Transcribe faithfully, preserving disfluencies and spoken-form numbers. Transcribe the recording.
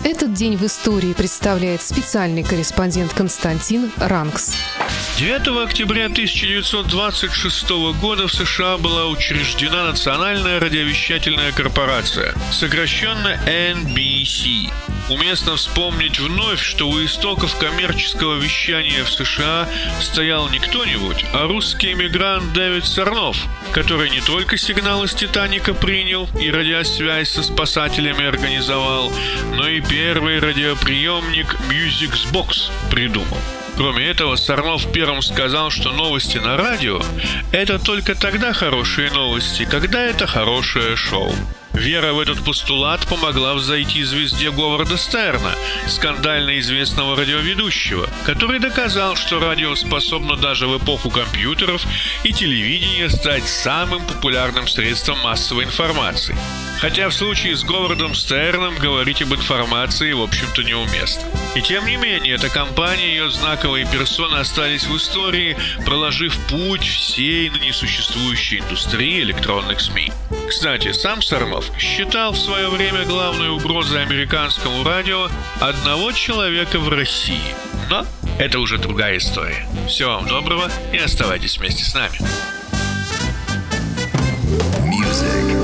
Этот день в истории представляет специальный корреспондент Константин Ранкс. девятого октября тысяча девятьсот двадцать шестого года в США была учреждена Национальная радиовещательная корпорация, сокращенно эн би си. Уместно вспомнить вновь, что у истоков коммерческого вещания в США стоял не кто-нибудь, а русский эмигрант Дэвид Сорнов, который не только сигнал из «Титаника» принял и радиосвязь со спасателями организовал, но и первый радиоприемник Music's Box придумал. Кроме этого, Сорнов первым сказал, что новости на радио – это только тогда хорошие новости, когда это хорошее шоу. Вера в этот постулат помогла взойти звезде Говарда Стерна, скандально известного радиоведущего, который доказал, что радио способно даже в эпоху компьютеров и телевидения стать самым популярным средством массовой информации. Хотя в случае с Говардом Стерном говорить об информации, в общем-то, неуместно. И тем не менее, эта компания и ее знаковые персоны остались в истории, проложив путь всей ныне существующей индустрии электронных СМИ. Кстати, сам Сорнов считал в свое время главной угрозой американскому радио одного человека в России. Но это уже другая история. Всего вам доброго и оставайтесь вместе с нами. Music.